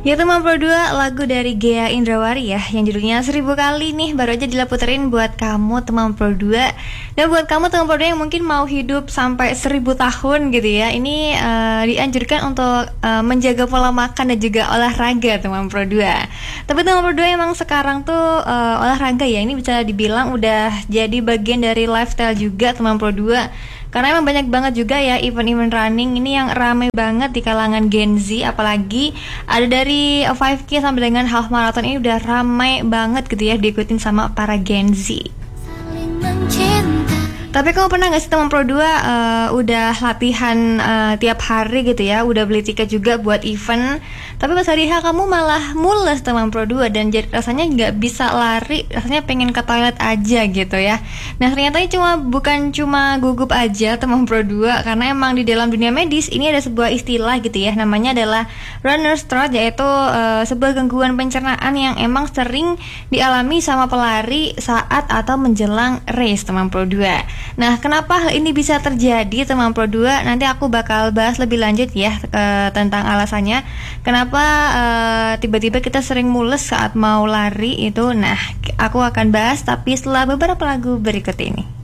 Ya teman Pro 2, lagu dari Ghea Indrawari ya, yang judulnya 1000 kali nih, baru aja diputerin buat kamu teman Pro 2. Dan buat kamu teman Pro 2 yang mungkin mau hidup sampai 1000 tahun gitu ya, ini dianjurkan untuk menjaga pola makan dan juga olahraga teman Pro 2. Tapi teman Pro 2 emang sekarang tuh olahraga ya, ini bisa dibilang udah jadi bagian dari lifestyle juga teman Pro 2. Karena emang banyak banget juga ya event-event running ini yang ramai banget di kalangan Gen Z. Apalagi ada dari 5K sampai dengan half marathon, ini udah ramai banget gitu ya diikutin sama para Gen Z. Tapi kamu pernah gak sih teman Pro 2 udah latihan tiap hari gitu ya, udah beli tiket juga buat event, tapi pas hari H kamu malah mules teman Pro 2 dan rasanya gak bisa lari, rasanya pengen ke toilet aja gitu ya. Nah ternyata ini bukan cuma gugup aja teman Pro 2, karena emang di dalam dunia medis ini ada sebuah istilah gitu ya, namanya adalah runner's throat, yaitu sebuah gangguan pencernaan yang emang sering dialami sama pelari saat atau menjelang race teman Pro 2. Nah, kenapa hal ini bisa terjadi teman Pro 2? Nanti aku bakal bahas lebih lanjut ya tentang alasannya. Kenapa tiba-tiba kita sering mules saat mau lari itu. Nah, aku akan bahas tapi setelah beberapa lagu berikut ini.